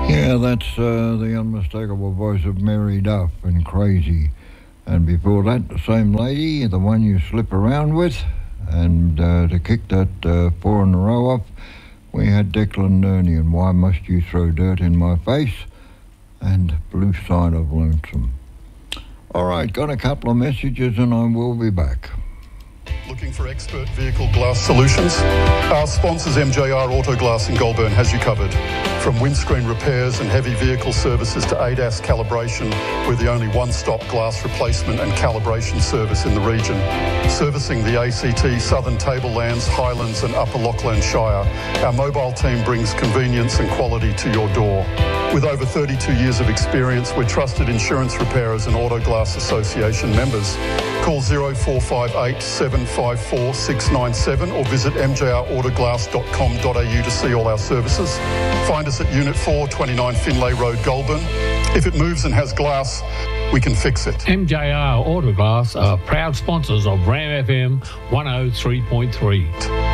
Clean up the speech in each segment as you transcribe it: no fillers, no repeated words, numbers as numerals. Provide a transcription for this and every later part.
Yeah, that's the unmistakable voice of Mary Duff and Crazy. And before that, the same lady, the one you slip around with. And to kick that 4 in a row off, we had Declan Nerney and Why Must You Throw Dirt in My Face? And Blue Side of Lonesome. All right, got a couple of messages and I will be back. Looking for expert vehicle glass solutions? Our sponsors MJR Auto Glass in Goulburn has you covered. From windscreen repairs and heavy vehicle services to ADAS calibration, we're the only one-stop glass replacement and calibration service in the region. Servicing the ACT, Southern Tablelands, Highlands and Upper Lachlan Shire, our mobile team brings convenience and quality to your door. With over 32 years of experience, we're trusted insurance repairers and Auto Glass Association members. Call 0458 754 697 or visit mjrautoglass.com.au to see all our services. Find us at Unit 4, 29 Finlay Road, Goulburn. If it moves and has glass, we can fix it. MJR Autoglass are proud sponsors of Ram FM 103.3.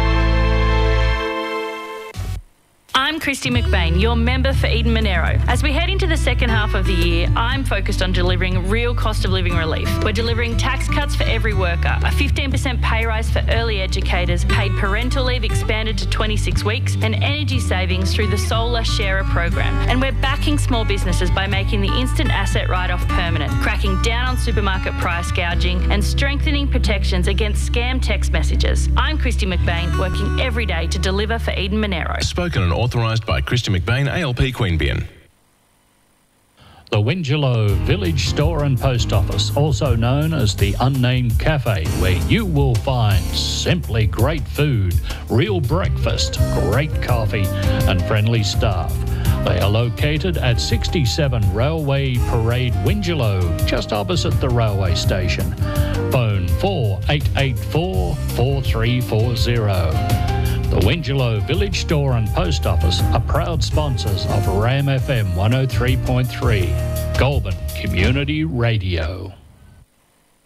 I'm Christy McBain, your member for Eden Monero. As we head into the second half of the year, I'm focused on delivering real cost of living relief. We're delivering tax cuts for every worker, a 15% pay rise for early educators, paid parental leave expanded to 26 weeks, and energy savings through the Solar Sharer program. And we're backing small businesses by making the instant asset write-off permanent, cracking down on supermarket price gouging, and strengthening protections against scam text messages. I'm Christy McBain, working every day to deliver for Eden Monero. Spoken and authorised by Christy McBain, ALP Queanbeyan. The Wingelow Village Store and Post Office, also known as the Unnamed Cafe, where you will find simply great food, real breakfast, great coffee and friendly staff. They are located at 67 Railway Parade, Wingelow, just opposite the railway station. Phone 4884 4340. The Wingelow Village Store and Post Office are proud sponsors of Ram FM 103.3, Goulburn Community Radio.